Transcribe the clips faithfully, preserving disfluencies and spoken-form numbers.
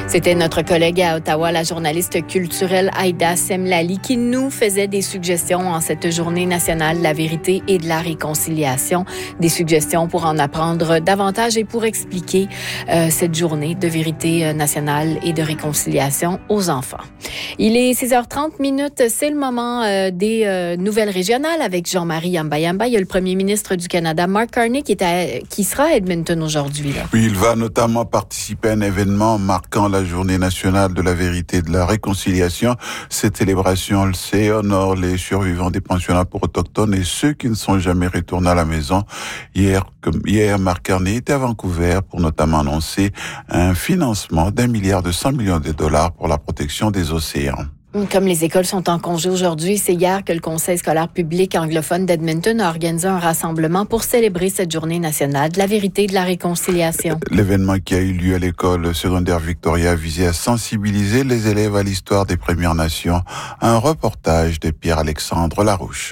C'était notre collègue à Ottawa, la journaliste culturelle Aïda Semlali, qui nous faisait des suggestions en cette journée nationale de la vérité et de la réconciliation. Des suggestions pour en apprendre davantage et pour expliquer euh, cette journée de vérité nationale et de réconciliation aux enfants. Il est six heures trente minutes. C'est le moment euh, des euh, nouvelles régionales avec Jean-Marie Yamba-Yamba. Il y a le premier ministre du Canada, Mark Carney, qui, est à, qui sera à Edmonton aujourd'hui. Là. Oui, il va notamment participer à un événement marquant la Journée nationale de la vérité et de la réconciliation. Cette célébration, on le sait, honore les survivants des pensionnats pour autochtones et ceux qui ne sont jamais retournés à la maison. Hier, comme hier, Mark Carney était à Vancouver pour notamment annoncer un financement d'un milliard de cent millions de dollars pour la protection des océans. Comme les écoles sont en congé aujourd'hui, c'est hier que le Conseil scolaire public anglophone d'Edmonton a organisé un rassemblement pour célébrer cette journée nationale de la vérité et de la réconciliation. L'événement qui a eu lieu à l'école secondaire Victoria visait à sensibiliser les élèves à l'histoire des Premières Nations. Un reportage de Pierre-Alexandre Larouche.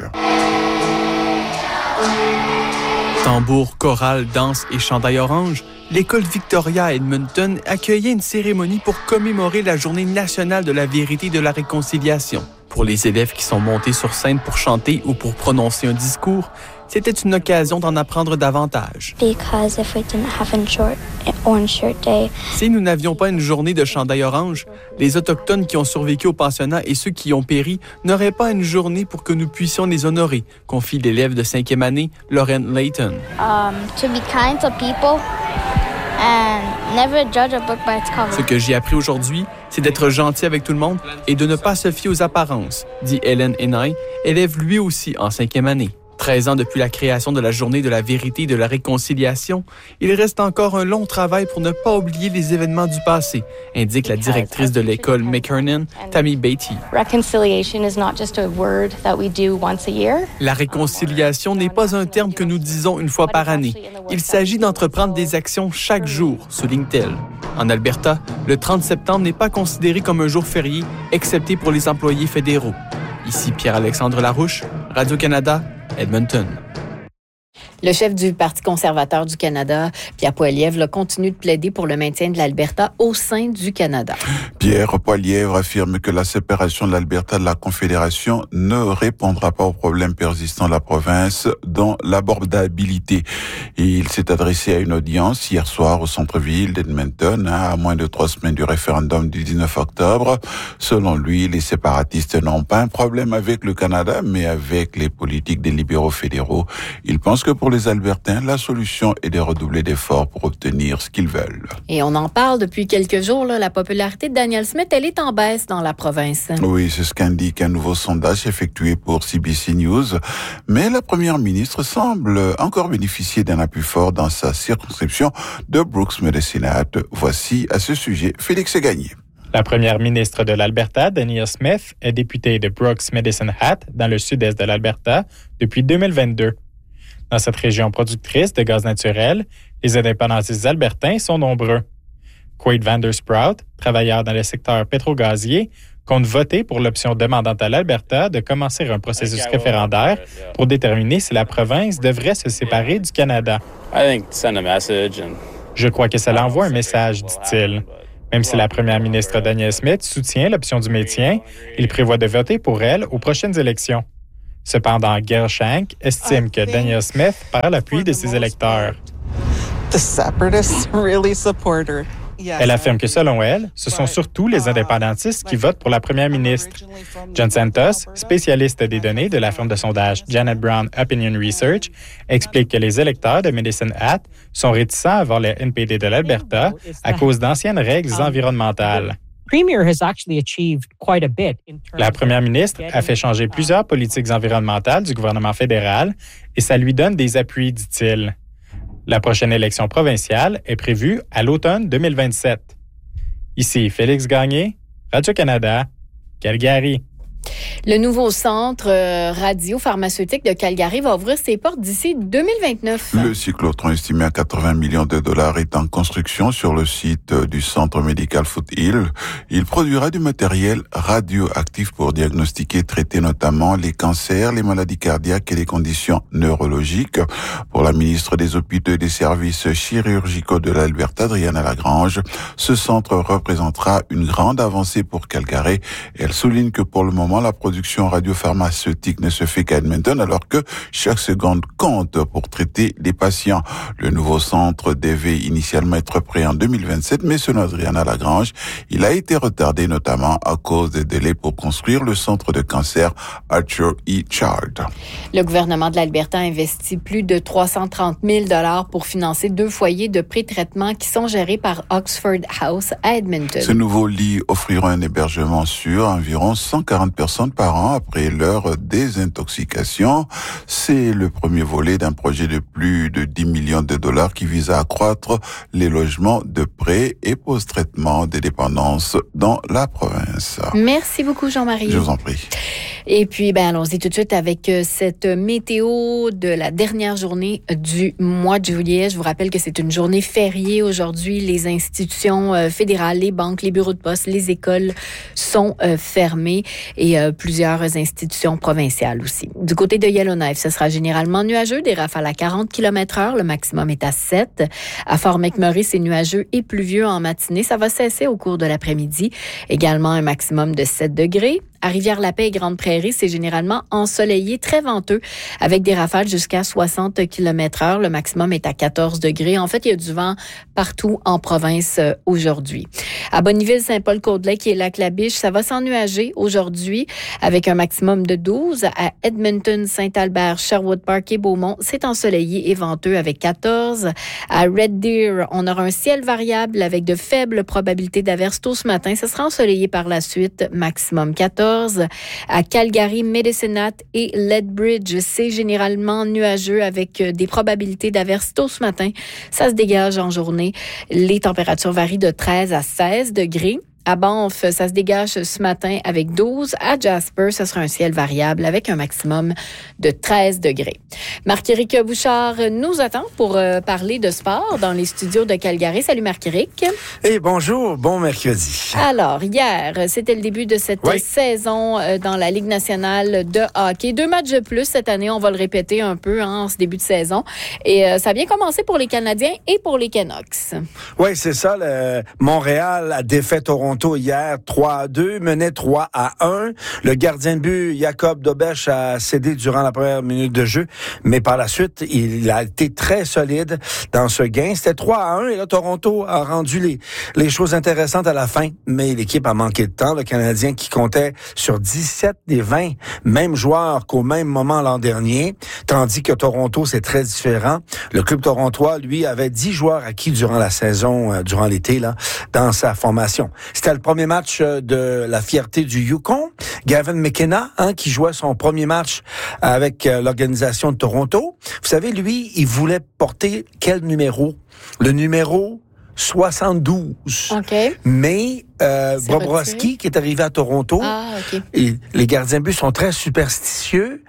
Tambour, chorale, danse et chandail orange, l'école Victoria à Edmonton accueillait une cérémonie pour commémorer la Journée nationale de la vérité et de la réconciliation. Pour les élèves qui sont montés sur scène pour chanter ou pour prononcer un discours, c'était une occasion d'en apprendre davantage. Because if we didn't have a short orange shirt day, si nous n'avions pas une journée de chandail orange, les Autochtones qui ont survécu au pensionnat et ceux qui ont péri n'auraient pas une journée pour que nous puissions les honorer, confie l'élève de cinquième année, Lauren Layton. Um, to be kind to people and never judge a book by its cover. Ce que j'ai appris aujourd'hui, c'est d'être gentil avec tout le monde et de ne pas se fier aux apparences, dit Ellen Enay, élève lui aussi en cinquième année. treize ans depuis la création de la Journée de la vérité et de la réconciliation, il reste encore un long travail pour ne pas oublier les événements du passé, indique la directrice de l'école McKernan, Tammy Beatty. La réconciliation n'est pas un terme que nous disons une fois par année. Il s'agit d'entreprendre des actions chaque jour, souligne-t-elle. En Alberta, le trente septembre n'est pas considéré comme un jour férié, excepté pour les employés fédéraux. Ici Pierre-Alexandre Larouche, Radio-Canada, Edmonton. Le chef du Parti conservateur du Canada, Pierre Poilievre, continue de plaider pour le maintien de l'Alberta au sein du Canada. Pierre Poilievre affirme que la séparation de l'Alberta de la Confédération ne répondra pas aux problèmes persistants de la province, dont l'abordabilité. Et il s'est adressé à une audience hier soir au centre-ville d'Edmonton, hein, à moins de trois semaines du référendum du dix-neuf octobre. Selon lui, les séparatistes n'ont pas un problème avec le Canada, mais avec les politiques des libéraux fédéraux. Il pense que pour les Albertains, la solution est de redoubler d'efforts pour obtenir ce qu'ils veulent. Et on en parle depuis quelques jours, là, la popularité de Danielle Smith, elle est en baisse dans la province. Oui, c'est ce qu'indique un nouveau sondage effectué pour C B C News. Mais la première ministre semble encore bénéficier d'un appui fort dans sa circonscription de Brooks Medicine Hat. Voici à ce sujet Félix Gagné. La première ministre de l'Alberta, Danielle Smith, est députée de Brooks Medicine Hat, dans le sud-est de l'Alberta, depuis deux mille vingt-deux. Dans cette région productrice de gaz naturel, les indépendantistes albertains sont nombreux. Quade Vandersprout, travailleur dans le secteur pétro-gazier, compte voter pour l'option demandant à l'Alberta de commencer un processus référendaire pour déterminer si la province devrait se séparer du Canada. Je crois que cela envoie un message, dit-il. Même si la première ministre Danielle Smith soutient l'option du maintien, il prévoit de voter pour elle aux prochaines élections. Cependant, Gail Shank estime que Danielle Smith perd l'appui de ses électeurs. Elle affirme que selon elle, ce sont surtout les indépendantistes qui votent pour la première ministre. John Santos, spécialiste des données de la firme de sondage Janet Brown Opinion Research, explique que les électeurs de Medicine Hat sont réticents à voir le N P D de l'Alberta à cause d'anciennes règles environnementales. La première ministre a fait changer plusieurs politiques environnementales du gouvernement fédéral et ça lui donne des appuis, dit-il. La prochaine élection provinciale est prévue à l'automne deux mille vingt-sept. Ici Félix Gagné, Radio-Canada, Calgary. Le nouveau centre euh, radio-pharmaceutique de Calgary va ouvrir ses portes d'ici deux mille vingt-neuf. Le cyclotron estimé à quatre-vingts millions de dollars est en construction sur le site du centre médical Foothill. Il produira du matériel radioactif pour diagnostiquer et traiter notamment les cancers, les maladies cardiaques et les conditions neurologiques. Pour la ministre des Hôpitaux et des Services chirurgicaux de l'Alberta, Adriana Lagrange, ce centre représentera une grande avancée pour Calgary. Elle souligne que pour le moment, la production radiopharmaceutique ne se fait qu'à Edmonton, alors que chaque seconde compte pour traiter les patients. Le nouveau centre devait initialement être prêt en deux mille vingt-sept, mais selon Adriana Lagrange, il a été retardé notamment à cause des délais pour construire le centre de cancer Archer E. Chard. Le gouvernement de l'Alberta a investi plus de trois cent trente mille dollars pour financer deux foyers de pré-traitement qui sont gérés par Oxford House à Edmonton. Ce nouveau lit offrira un hébergement sûr à environ cent quarante personnes par an après leur désintoxication. C'est le premier volet d'un projet de plus de dix millions de dollars qui vise à accroître les logements de pré et post-traitement des dépendances dans la province. Merci beaucoup, Jean-Marie. Je vous en prie. Et puis, ben, allons-y tout de suite avec cette météo de la dernière journée du mois de juillet. Je vous rappelle que c'est une journée fériée aujourd'hui. Les institutions fédérales, les banques, les bureaux de poste, les écoles sont euh, fermées et euh, plusieurs institutions provinciales aussi. Du côté de Yellowknife, ce sera généralement nuageux, des rafales à quarante kilomètres heure. Le maximum est à sept. À Fort McMurray, c'est nuageux et pluvieux en matinée. Ça va cesser au cours de l'après-midi. Également un maximum de sept degrés. À Rivière-la-Paix et Grande-Prairie, c'est généralement ensoleillé, très venteux, avec des rafales jusqu'à soixante kilomètres heure. Le maximum est à quatorze degrés. En fait, il y a du vent partout en province euh, aujourd'hui. À Bonneville, Saint-Paul-Côte-Lake et Lac-la-Biche, ça va s'ennuager aujourd'hui avec un maximum de douze. À Edmonton, Saint-Albert, Sherwood Park et Beaumont, c'est ensoleillé et venteux avec quatorze. À Red Deer, on aura un ciel variable avec de faibles probabilités d'averses tôt ce matin. Ça sera ensoleillé par la suite, maximum quatorze. À Calgary, Medicine Hat et Lethbridge, c'est généralement nuageux avec des probabilités d'averses tôt ce matin. Ça se dégage en journée. Les températures varient de treize à seize degrés. À Banff, ça se dégage ce matin avec douze. À Jasper, ce sera un ciel variable avec un maximum de treize degrés. Marc-Éric Bouchard nous attend pour euh, parler de sport dans les studios de Calgary. Salut Marc-Éric. Et bonjour, bon mercredi. Alors, hier, c'était le début de cette oui. saison euh, dans la Ligue nationale de hockey. Deux matchs de plus cette année, on va le répéter un peu hein, en ce début de saison. Et euh, ça a bien commencé pour les Canadiens et pour les Canucks. Oui, c'est ça. Le Montréal a défait Toronto hier trois à deux, menait trois à un. Le gardien de but, Jacob Dobech, a cédé durant la première minute de jeu, mais par la suite, il a été très solide dans ce gain. C'était trois à un et là, Toronto a rendu les, les choses intéressantes à la fin, mais l'équipe a manqué de temps. Le Canadien qui comptait sur dix-sept des vingt mêmes joueurs qu'au même moment l'an dernier, tandis que Toronto, c'est très différent. Le club torontois, lui, avait dix joueurs acquis durant la saison, euh, durant l'été, là, dans sa formation. C'était le premier match de la fierté du Yukon. Gavin McKenna, hein, qui jouait son premier match avec euh, l'organisation de Toronto. Vous savez, lui, il voulait porter quel numéro? Le numéro soixante-douze. OK. Mais euh, Bobrovsky, qui est arrivé à Toronto, ah, okay. et les gardiens de but sont très superstitieux,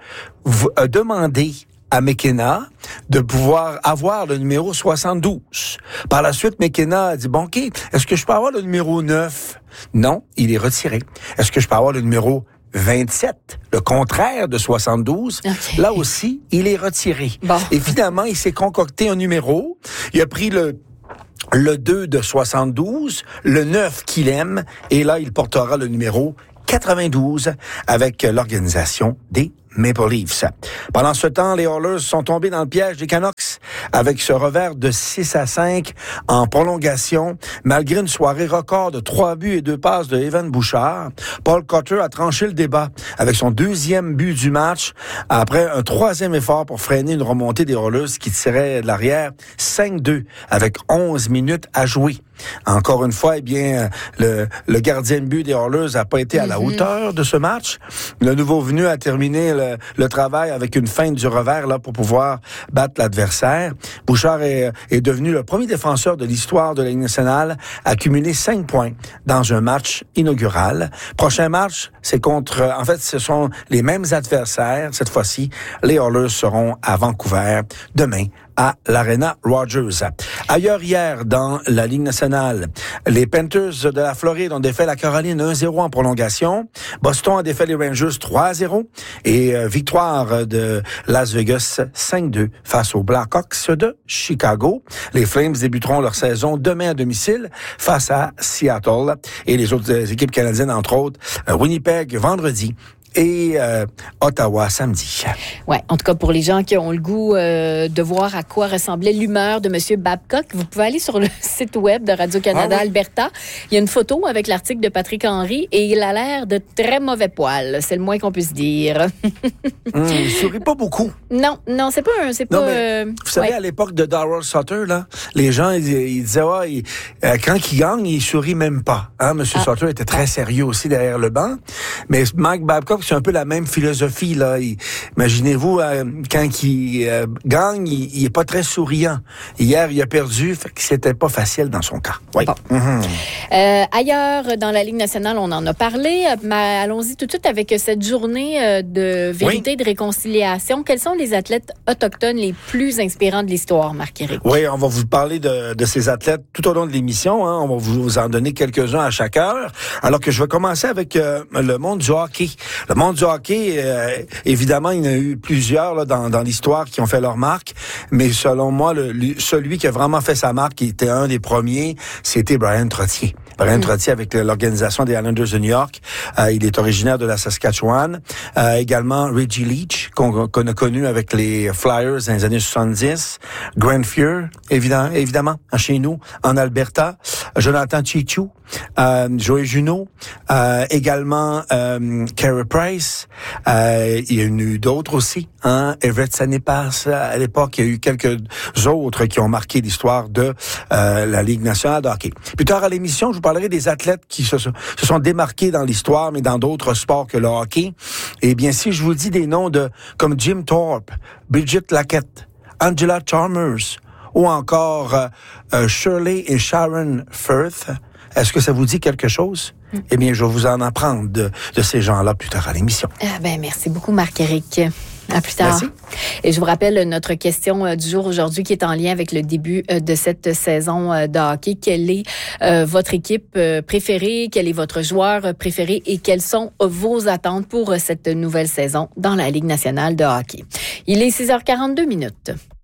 a demandé à McKenna de pouvoir avoir le numéro soixante-douze. Par la suite, McKenna a dit, bon, OK, est-ce que je peux avoir le numéro neuf? Non, il est retiré. Est-ce que je peux avoir le numéro vingt-sept, le contraire de soixante-douze? Okay. Là aussi, il est retiré. Bon. Et finalement, il s'est concocté un numéro. Il a pris le le deux de soixante-douze, le neuf qu'il aime, et là, il portera le numéro quatre-vingt-douze avec l'organisation des Maple Leafs. Pendant ce temps, les Oilers sont tombés dans le piège des Canucks avec ce revers de six à cinq en prolongation. Malgré une soirée record de trois buts et deux passes de Evan Bouchard, Paul Cotter a tranché le débat avec son deuxième but du match après un troisième effort pour freiner une remontée des Oilers qui tirait de l'arrière cinq deux avec onze minutes à jouer. Encore une fois, eh bien, le, le gardien de but des Oilers n'a pas été à la mm-hmm. hauteur de ce match. Le nouveau venu a terminé le, le travail avec une feinte du revers là pour pouvoir battre l'adversaire. Bouchard est, est devenu le premier défenseur de l'histoire de la Ligue nationale à cumuler cinq points dans un match inaugural. Prochain match, c'est contre... En fait, ce sont les mêmes adversaires. Cette fois-ci, les Oilers seront à Vancouver demain à l'Arena Rogers. Ailleurs hier, dans la Ligue nationale, les Panthers de la Floride ont défait la Caroline un zéro en prolongation. Boston a défait les Rangers trois à zéro. Et euh, victoire de Las Vegas cinq deux face aux Blackhawks de Chicago. Les Flames débuteront leur saison demain à domicile face à Seattle. Et les autres équipes canadiennes, entre autres, Winnipeg vendredi. Et euh, Ottawa samedi. Ouais, en tout cas pour les gens qui ont le goût euh, de voir à quoi ressemblait l'humeur de M. Babcock, vous pouvez aller sur le site web de Radio-Canada ah oui. Alberta. Il y a une photo avec l'article de Patrick Henry et il a l'air de très mauvais poil. C'est le moins qu'on puisse dire. hum, il sourit pas beaucoup. Non, non, c'est pas un, c'est non, pas. Mais, euh, vous savez, ouais. à l'époque de Darryl Sutter, là, les gens ils, ils disaient ouais, il, euh, quand il gagne, il sourit même pas. Hein, M. Ah. Sutter était très sérieux aussi derrière le banc, mais Mike Babcock c'est un peu la même philosophie là. Il, imaginez-vous euh, quand il euh, gagne, il, il est pas très souriant. Hier, il a perdu, fait que c'était pas facile dans son cas. Oui. Bon. Mm-hmm. Euh, ailleurs dans la Ligue nationale, on en a parlé. Mais allons-y tout de suite avec cette journée de vérité et oui. de réconciliation. Quels sont les athlètes autochtones les plus inspirants de l'histoire, Marc-Éric? Oui, on va vous parler de, de ces athlètes tout au long de l'émission. Hein. On va vous en donner quelques-uns à chaque heure. Alors que je vais commencer avec euh, le monde du hockey. Le monde du hockey, euh, évidemment, il y en a eu plusieurs là, dans, dans l'histoire qui ont fait leur marque, mais selon moi, le, le, celui qui a vraiment fait sa marque, qui était un des premiers, c'était Brian Trottier. Brian mmh. Trottier avec l'organisation des Islanders de New York. Euh, il est originaire de la Saskatchewan. Euh, également Reggie Leach, qu'on, qu'on a connu avec les Flyers dans les années soixante-dix. Grant Fuhr, évidemment, évidemment, chez nous, en Alberta. Jonathan Chichu, euh, Joey Juneau, euh, également euh, Carey Price. Euh, il y en a eu d'autres aussi. Hein? Everett Sanepas, à l'époque, il y a eu quelques autres qui ont marqué l'histoire de euh, la Ligue nationale de hockey. Plus tard à l'émission, je vous parlerai des athlètes qui se sont, se sont démarqués dans l'histoire, mais dans d'autres sports que le hockey. Eh bien, si je vous dis des noms de comme Jim Thorpe, Bridget Laquette, Angela Chalmers, ou encore euh, euh, Shirley et Sharon Firth, est-ce que ça vous dit quelque chose? Mm. Eh bien, je vais vous en apprendre de, de ces gens-là plus tard à l'émission. Ah ben, merci beaucoup, Marc-Éric. À plus tard. Merci. Et je vous rappelle notre question euh, du jour aujourd'hui qui est en lien avec le début euh, de cette saison euh, de hockey. Quelle est euh, votre équipe euh, préférée? Quel est votre joueur préféré? Et quelles sont vos attentes pour euh, cette nouvelle saison dans la Ligue nationale de hockey? Il est six heures quarante-deux minutes.